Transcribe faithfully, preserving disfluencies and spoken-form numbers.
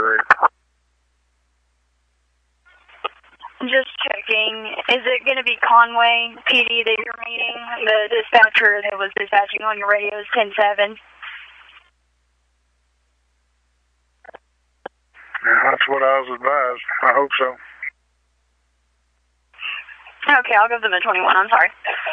Missouri. Just checking. Is it going to be Conway P D that you're meeting? The dispatcher that was dispatching on your radio is ten seven. Yeah, that's what I was advised. I hope so. Okay, I'll give them a twenty-one. I'm sorry.